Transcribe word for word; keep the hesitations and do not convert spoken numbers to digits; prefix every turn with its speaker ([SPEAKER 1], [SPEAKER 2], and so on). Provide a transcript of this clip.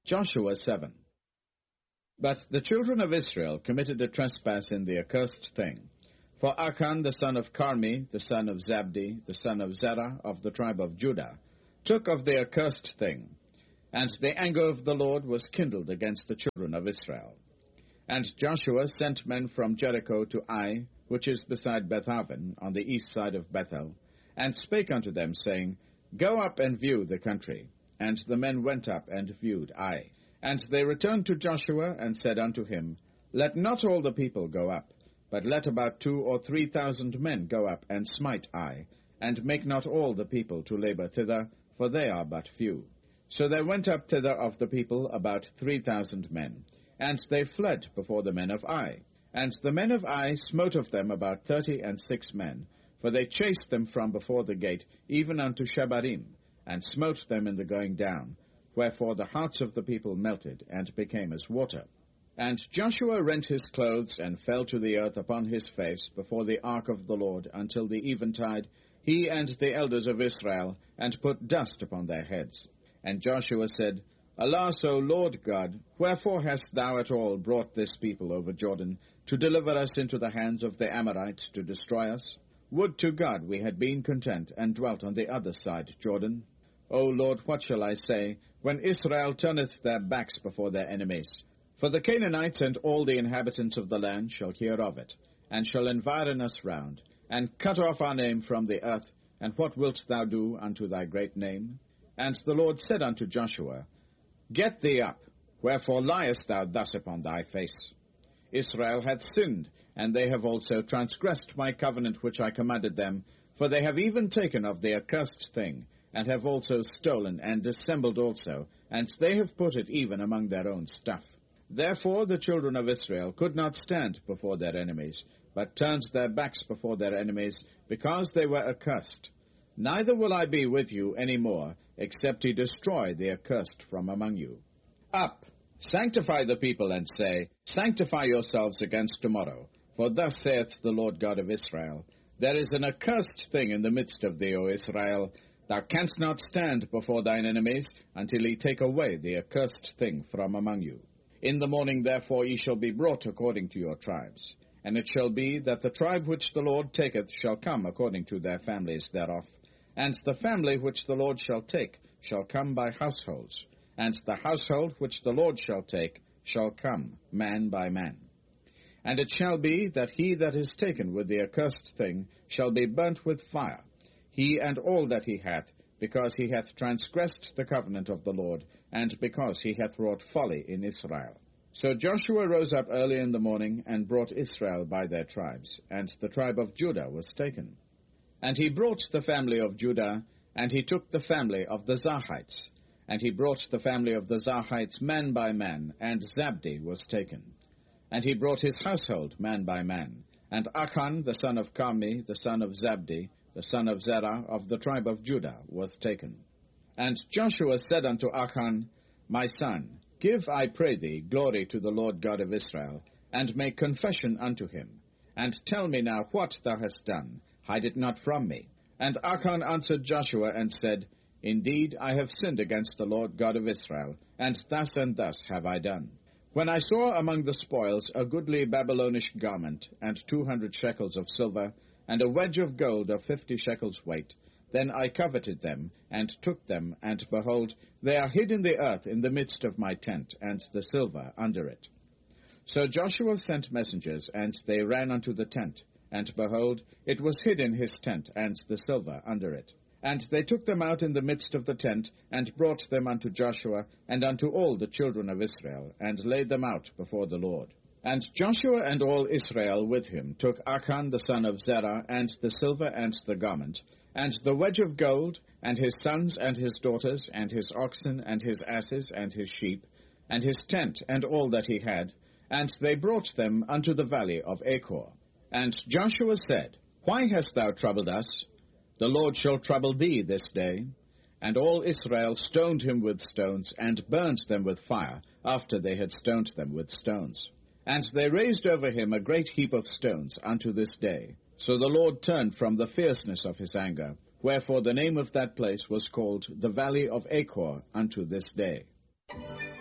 [SPEAKER 1] Joshua seven. But the children of Israel committed a trespass in the accursed thing. For Achan the son of Carmi, the son of Zabdi, the son of Zerah, of the tribe of Judah, took of the accursed thing, and the anger of the Lord was kindled against the children of Israel. And Joshua sent men from Jericho to Ai, which is beside Bethaven, on the east side of Bethel, and spake unto them, saying, Go up and view the country. And the men went up and viewed Ai. And they returned to Joshua, and said unto him, Let not all the people go up, but let about two or three thousand men go up and smite Ai, and make not all the people to labor thither, for they are but few. So there went up thither of the people about three thousand men, and they fled before the men of Ai. And the men of Ai smote of them about thirty and six men, for they chased them from before the gate, even unto Shebarim, and smote them in the going down, wherefore the hearts of the people melted, and became as water. And Joshua rent his clothes, and fell to the earth upon his face before the ark of the Lord until the eventide, he and the elders of Israel, and put dust upon their heads. And Joshua said, Alas, O Lord God, wherefore hast thou at all brought this people over Jordan, to deliver us into the hands of the Amorites to destroy us? Would to God we had been content, and dwelt on the other side Jordan. O Lord, what shall I say, when Israel turneth their backs before their enemies? For the Canaanites and all the inhabitants of the land shall hear of it, and shall environ us round, and cut off our name from the earth. And what wilt thou do unto thy great name? And the Lord said unto Joshua, Get thee up, wherefore liest thou thus upon thy face? Israel hath sinned, and they have also transgressed my covenant which I commanded them, for they have even taken of the accursed thing, and have also stolen and dissembled also, and they have put it even among their own stuff. Therefore the children of Israel could not stand before their enemies, but turned their backs before their enemies, because they were accursed. Neither will I be with you any more, except ye destroy the accursed from among you. Up, sanctify the people, and say, Sanctify yourselves against tomorrow. For thus saith the Lord God of Israel, There is an accursed thing in the midst of thee, O Israel. Thou canst not stand before thine enemies, until he take away the accursed thing from among you. In the morning therefore ye shall be brought according to your tribes. And it shall be that the tribe which the Lord taketh shall come according to their families thereof. And the family which the Lord shall take shall come by households. And the household which the Lord shall take shall come, man by man. And it shall be that he that is taken with the accursed thing shall be burnt with fire, he and all that he hath, because he hath transgressed the covenant of the Lord, and because he hath wrought folly in Israel. So Joshua rose up early in the morning, and brought Israel by their tribes, and the tribe of Judah was taken. And he brought the family of Judah, and he took the family of the Zarhites, and he brought the family of the Zarhites man by man, and Zabdi was taken. And he brought his household man by man, and Achan the son of Carmi, the son of Zabdi, the son of Zerah, of the tribe of Judah, was taken. And Joshua said unto Achan, My son, give, I pray thee, glory to the Lord God of Israel, and make confession unto him. And tell me now what thou hast done, hide it not from me. And Achan answered Joshua, and said, Indeed, I have sinned against the Lord God of Israel, and thus and thus have I done. When I saw among the spoils a goodly Babylonish garment, and two hundred shekels of silver, and a wedge of gold of fifty shekels weight, then I coveted them, and took them, and behold, they are hid in the earth in the midst of my tent, and the silver under it. So Joshua sent messengers, and they ran unto the tent, and behold, it was hid in his tent, and the silver under it. And they took them out in the midst of the tent, and brought them unto Joshua, and unto all the children of Israel, and laid them out before the Lord. And Joshua and all Israel with him took Achan the son of Zerah, and the silver and the garment, and the wedge of gold, and his sons and his daughters, and his oxen, and his asses, and his sheep, and his tent, and all that he had, and they brought them unto the valley of Achor. And Joshua said, Why hast thou troubled us? The Lord shall trouble thee this day. And all Israel stoned him with stones, and burned them with fire, after they had stoned them with stones. And they raised over him a great heap of stones unto this day. So the Lord turned from the fierceness of his anger, wherefore the name of that place was called the Valley of Achor unto this day.